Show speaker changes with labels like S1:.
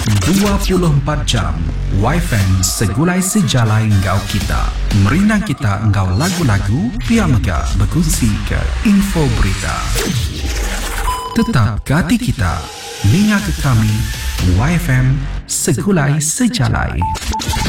S1: 24 jam YFM segulai sejalai ngau kita. Merinang kita ngau lagu-lagu, pia mega berkongsi ke info berita. Tetap ke hati kita, ninga ke kami, YFM segulai sejalai.